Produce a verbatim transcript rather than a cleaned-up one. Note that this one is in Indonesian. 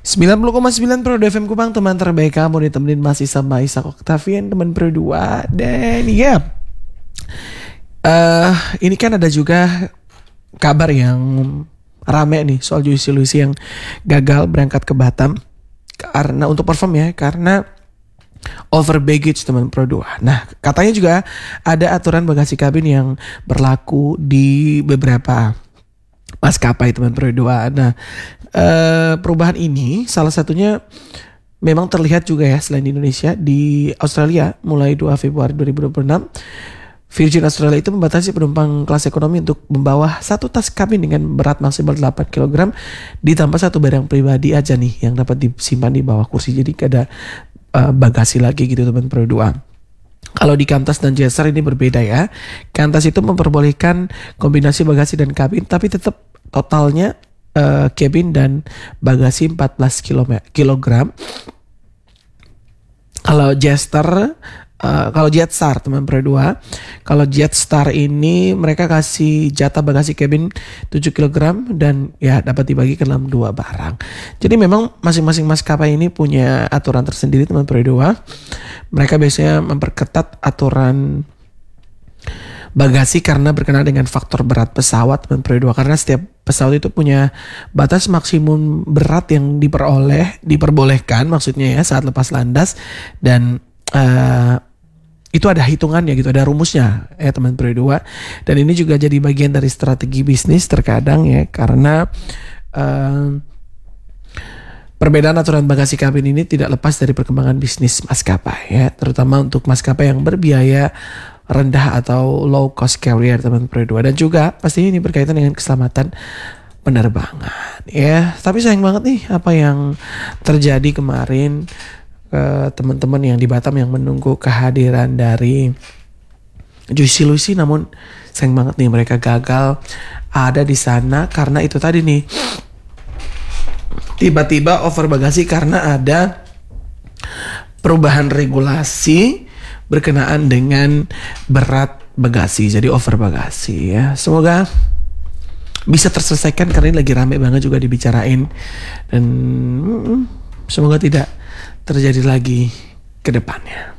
sembilan puluh koma sembilan Pro F M Kupang, teman terbaik kamu, ditemenin masih sama Isak Octavian, teman Pro dua. Dan ya, uh, ini kan ada juga kabar yang rame nih soal Juicy Luicy yang gagal berangkat ke Batam karena untuk perform ya, karena over baggage teman Pro dua. Nah, katanya juga ada aturan bagasi kabin yang berlaku di beberapa maskapai teman Pro dua. Nah, Uh, perubahan ini salah satunya memang terlihat juga ya selain di Indonesia, di Australia mulai dua Februari dua ribu dua puluh enam Virgin Australia itu membatasi penumpang kelas ekonomi untuk membawa satu tas kabin dengan berat maksimal delapan kilogram ditambah satu barang pribadi aja nih yang dapat disimpan di bawah kursi, jadi gak ada uh, bagasi lagi gitu teman Pro dua. Kalau di Qantas dan Jetstar ini berbeda ya. Qantas itu memperbolehkan kombinasi bagasi dan kabin, tapi tetap totalnya Uh, cabin dan bagasi empat belas kilogram. Kalau Jetstar, uh, kalau Jetstar teman Pro dua, kalau Jetstar ini mereka kasih jatah bagasi cabin tujuh kilogram dan ya dapat dibagi ke dalam dua barang. Jadi memang masing-masing maskapai ini punya aturan tersendiri teman Pro dua. Mereka biasanya memperketat aturan bagasi karena berkenaan dengan faktor berat pesawat teman Pro dua, karena setiap pesawat itu punya batas maksimum berat yang diperoleh diperbolehkan maksudnya ya saat lepas landas, dan uh, itu ada hitungannya gitu, ada rumusnya ya teman Pro dua. Dan ini juga jadi bagian dari strategi bisnis terkadang ya, karena uh, perbedaan aturan bagasi kabin ini tidak lepas dari perkembangan bisnis maskapai ya, terutama untuk maskapai yang berbiaya rendah atau low cost carrier teman Pro dua, dan juga pasti ini berkaitan dengan keselamatan penerbangan ya. Tapi sayang banget nih apa yang terjadi kemarin ke teman-teman yang di Batam yang menunggu kehadiran dari Juicy Luicy, namun sayang banget nih mereka gagal ada di sana karena itu tadi nih, tiba-tiba over bagasi karena ada perubahan regulasi berkenaan dengan berat bagasi, jadi over bagasi ya. Semoga bisa terselesaikan karena ini lagi rame banget juga dibicarain, dan mm, semoga tidak terjadi lagi ke depannya.